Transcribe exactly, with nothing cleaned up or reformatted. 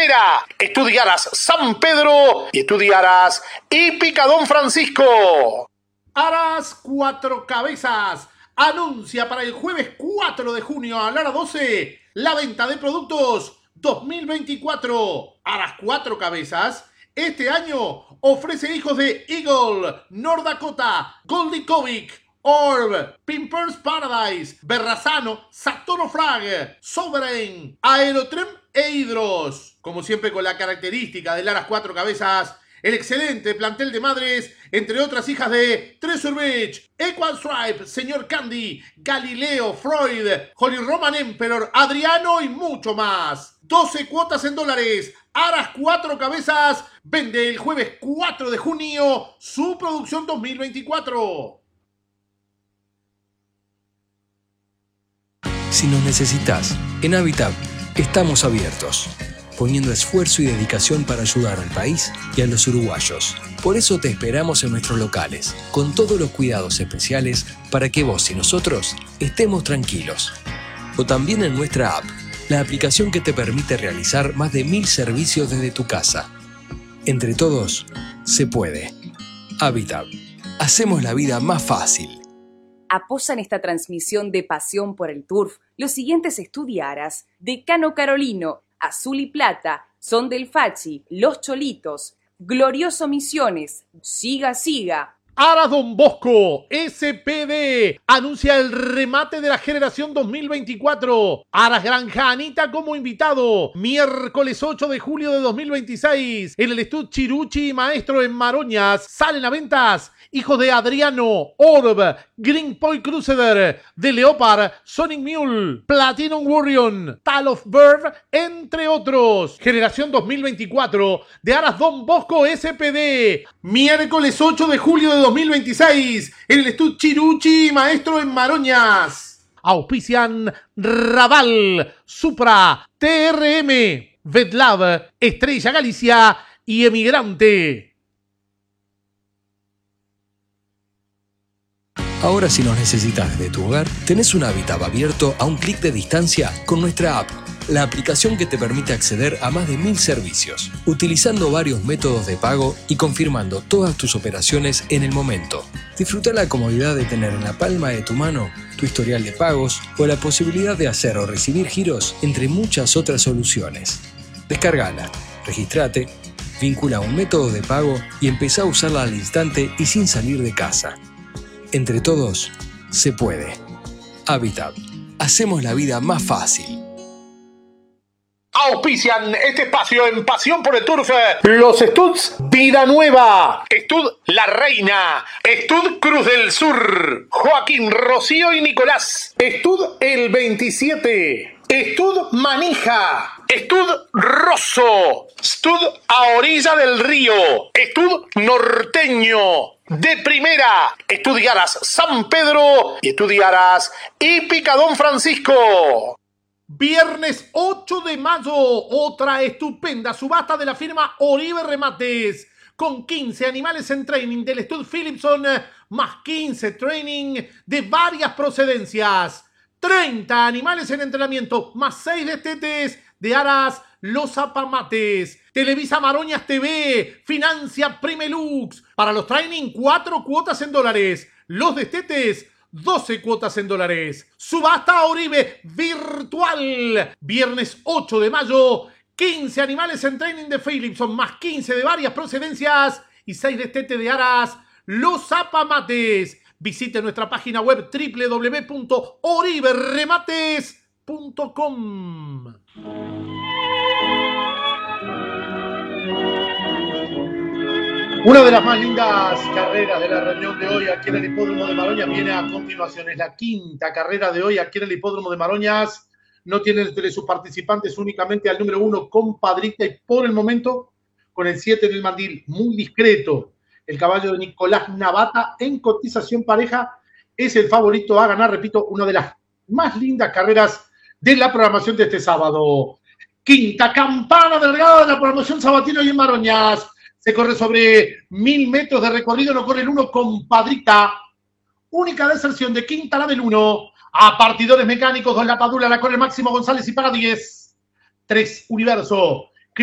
primera, estudiarás San Pedro y estudiarás Hípica Don Francisco. Aras Cuatro Cabezas anuncia para el jueves cuatro de junio a la hora doce la venta de productos dos mil veinticuatro. Aras Cuatro Cabezas este año ofrece hijos de Eagle, North Dakota, Goldie Kovic, Orb, Pimpers Paradise, Berrazano, Saturno Flag, Sovereign, Aerotrem e Hydros. Como siempre con la característica del Aras Cuatro Cabezas, el excelente plantel de madres, entre otras hijas de Treasure Beach, Equal Stripe, Señor Candy, Galileo, Freud, Holy Roman Emperor, Adriano y mucho más. doce cuotas en dólares. Aras Cuatro Cabezas vende el jueves cuatro de junio su producción dos mil veinticuatro. Si nos necesitas, en Habitat estamos abiertos, poniendo esfuerzo y dedicación para ayudar al país y a los uruguayos. Por eso te esperamos en nuestros locales, con todos los cuidados especiales para que vos y nosotros estemos tranquilos. O también en nuestra app, la aplicación que te permite realizar más de mil servicios desde tu casa. Entre todos, se puede. Habitat. Hacemos la vida más fácil. Apoyan esta transmisión de Pasión por el Turf los siguientes estudiaras: Decano Carolino, Azul y Plata, Son del Fachi, Los Cholitos, Glorioso Misiones, Siga Siga. Aras Don Bosco, S P D, anuncia el remate de la generación dos mil veinticuatro. Aras Granja Anita como invitado. Miércoles ocho de julio de dos mil veintiséis. En el Estud Chiruchi Maestro en Maroñas. Salen a ventas hijos de Adriano, Orb, Green Point Crusader, de Leopard, Sonic Mule, Platinum Warrior, Tal of Bird, entre otros. Generación dos mil veinticuatro de Aras Don Bosco S P D. Miércoles ocho de julio de dos mil veintiséis en el Estud Chiruchi Maestro en Maroñas. Auspician Raval, Supra, T R M, Vetlab, Estrella Galicia y Emigrante. Ahora, si nos necesitas desde tu hogar, tenés un Habitat abierto a un clic de distancia con nuestra app, la aplicación que te permite acceder a más de mil servicios, utilizando varios métodos de pago y confirmando todas tus operaciones en el momento. Disfruta la comodidad de tener en la palma de tu mano tu historial de pagos o la posibilidad de hacer o recibir giros, entre muchas otras soluciones. Descárgala, registrate, vincula un método de pago y empezá a usarla al instante y sin salir de casa. Entre todos, se puede. Habitat. Hacemos la vida más fácil. Auspician este espacio en Pasión por el Turf los Studs Vida Nueva, Estud La Reina, Estud Cruz del Sur, Joaquín, Rocío y Nicolás, Estud El veintisiete, Estud Manija, Estud Rosso, Estud A Orilla del Río, Estud Norteño. De primera, estudiarás San Pedro y estudiarás Hípica Don Francisco. Viernes ocho de mayo, otra estupenda subasta de la firma Oribe Remates, con quince animales en training del Stud Philipson, más quince training de varias procedencias, treinta animales en entrenamiento, más seis destetes de Aras Los Apamates. Televisa Maroñas T V, financia Primelux. Para los training, cuatro cuotas en dólares. Los destetes, doce cuotas en dólares. Subasta Oribe virtual. Viernes ocho de mayo, quince animales en training de Philipson, más quince de varias procedencias y seis destetes de Aras Los Apamates. Visite nuestra página web doble u doble u doble u punto oribe remates punto com. Una de las más lindas carreras de la reunión de hoy aquí en el Hipódromo de Maroñas viene a continuación. Es la quinta carrera de hoy aquí en el Hipódromo de Maroñas. No tiene entre sus participantes únicamente al número uno, Compadrita, y por el momento con el siete en el mandil, muy discreto. El caballo de Nicolás Navata en cotización pareja es el favorito a ganar, repito, una de las más lindas carreras de la programación de este sábado. Quinta campana delgada de la programación sabatina hoy en Maroñas. Se corre sobre mil metros de recorrido, no corre el uno, Compadrita. Única deserción de quinta la del uno. A partidores mecánicos, dos la Padula, la corre Máximo González y paga diez. tres Universo.